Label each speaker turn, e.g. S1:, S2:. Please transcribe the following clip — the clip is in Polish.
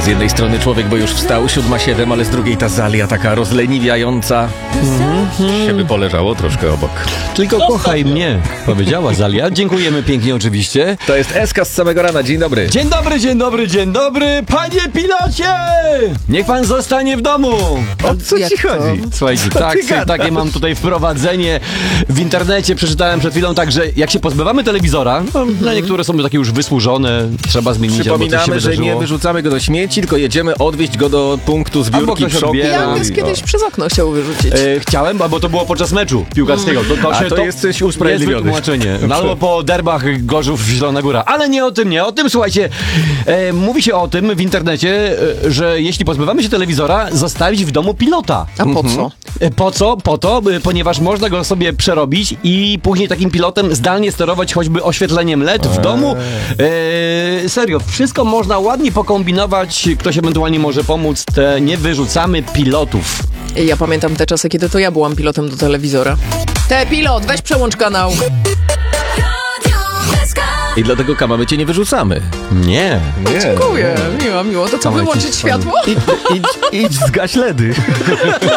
S1: Z jednej strony człowiek, bo już wstał, 7:07, ale z drugiej ta Zalia taka rozleniwiająca. Się by poleżało troszkę obok.
S2: Tylko kochaj mnie, powiedziała Zalia. Dziękujemy pięknie oczywiście.
S1: To jest Eska z samego rana. Dzień dobry.
S2: Dzień dobry, dzień dobry, dzień dobry, panie pilocie! Niech pan zostanie w domu.
S1: O co ci chodzi?
S2: Słuchajcie, takie mam tutaj wprowadzenie. W internecie przeczytałem przed chwilą tak, że jak się pozbywamy telewizora, no, niektóre są takie już wysłużone, trzeba zmienić, albo coś się
S1: Przypominamy, że
S2: wydarzyło.
S1: nie wyrzucamy go do śmieci, tylko jedziemy odwieźć go do punktu
S2: Albo
S1: zbiórki
S2: ktoś
S1: przoku.
S2: odbiera.
S3: Jankes kiedyś przez okno chciał wyrzucić.
S2: Chciałem, bo to było podczas meczu piłkarskiego.
S1: To jesteś usprawiedliwiony.
S2: Tłumaczenie. No, albo po derbach Gorzów Zielona Góra. Ale nie o tym, słuchajcie. Mówi się o tym w internecie, że jeśli pozbywamy się telewizora, zostawić w domu pilota.
S3: A po co?
S2: Po co? Po to, ponieważ można go sobie przerobić i później takim pilotem zdalnie sterować choćby oświetleniem LED w domu. Serio, wszystko można ładnie pokombinować. Ktoś ewentualnie może pomóc. Nie wyrzucamy pilotów.
S3: Ja pamiętam te czasy, kiedy to ja byłam pilotem do telewizora. Pilot, weź przełącz kanał.
S1: I dlatego Kama, my cię nie wyrzucamy.
S2: Nie.
S3: Dziękuję, miło. To co,
S2: Sama
S3: wyłączyć
S2: jakiś
S3: światło?
S1: Idź zgaś ledy.